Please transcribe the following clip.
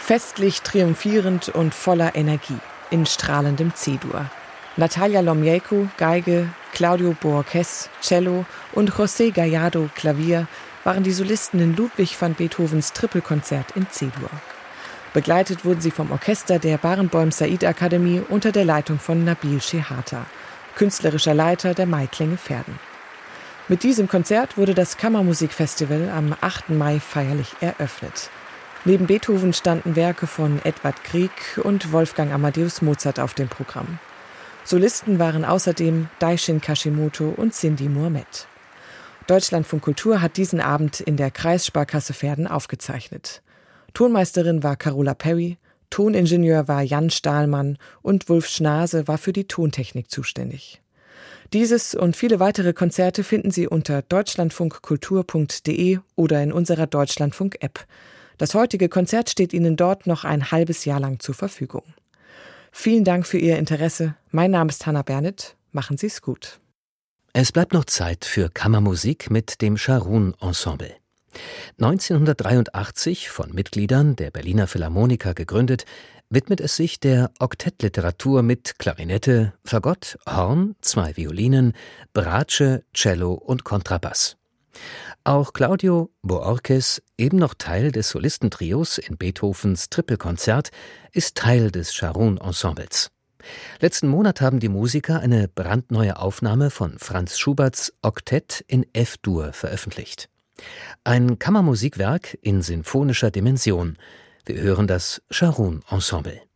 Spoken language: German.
Festlich, triumphierend und voller Energie, in strahlendem C-Dur. Natalia Lomieco, Geige, Claudio Boorquez, Cello und José Gallardo, Klavier, waren die Solisten in Ludwig van Beethovens Trippelkonzert in C-Dur. Begleitet wurden sie vom Orchester der Barenboim Said Akademie unter der Leitung von Nabil Shehata, künstlerischer Leiter der Maiklänge Verden. Mit diesem Konzert wurde das Kammermusikfestival am 8. Mai feierlich eröffnet. Neben Beethoven standen Werke von Edvard Grieg und Wolfgang Amadeus Mozart auf dem Programm. Solisten waren außerdem Daishin Kashimoto und Cindy Mohamed. Deutschlandfunk Kultur hat diesen Abend in der Kreissparkasse Verden aufgezeichnet. Tonmeisterin war Carola Perry, Toningenieur war Jan Stahlmann und Wulf Schnase war für die Tontechnik zuständig. Dieses und viele weitere Konzerte finden Sie unter deutschlandfunkkultur.de oder in unserer Deutschlandfunk-App. Das heutige Konzert steht Ihnen dort noch ein halbes Jahr lang zur Verfügung. Vielen Dank für Ihr Interesse. Mein Name ist Hannah Bernett. Machen Sie es gut. Es bleibt noch Zeit für Kammermusik mit dem Scharun Ensemble. 1983 von Mitgliedern der Berliner Philharmoniker gegründet, widmet es sich der Oktettliteratur mit Klarinette, Fagott, Horn, 2 Violinen, Bratsche, Cello und Kontrabass. Auch Claudio Boorquez, eben noch Teil des Solistentrios in Beethovens Trippelkonzert, ist Teil des Scharun Ensembles. Letzten Monat haben die Musiker eine brandneue Aufnahme von Franz Schuberts Oktett in F-Dur veröffentlicht. Ein Kammermusikwerk in sinfonischer Dimension. Wir hören das Scharun Ensemble.